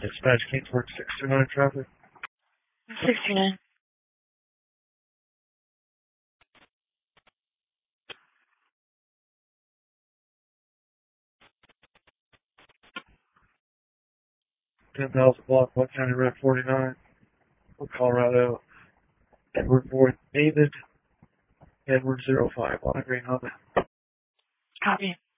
Dispatch Kingsburg 629 traffic. 69. 10,000 block, Buck County Road 49, Colorado. Edward Boyd, David, Edward 05 on a green Honda. Copy.